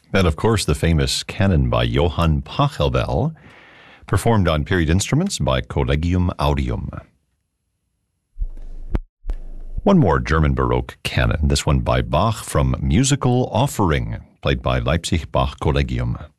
And of course, the famous canon by Johann Pachelbel, performed on period instruments by Collegium Audium. One more German Baroque canon, this one by Bach from Musical Offering, played by Leipzig Bach Collegium.